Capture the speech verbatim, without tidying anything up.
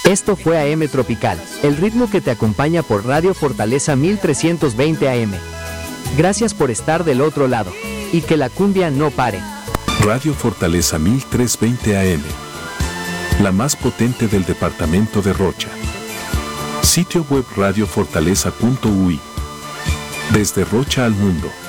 Esto fue A M Tropical, el ritmo que te acompaña por Radio Fortaleza mil trescientos veinte A M. Gracias por estar del otro lado. Y que la cumbia no pare. Radio Fortaleza mil trescientos veinte A M. La más potente del departamento de Rocha. Sitio web radio fortaleza punto u i. Desde Rocha al mundo.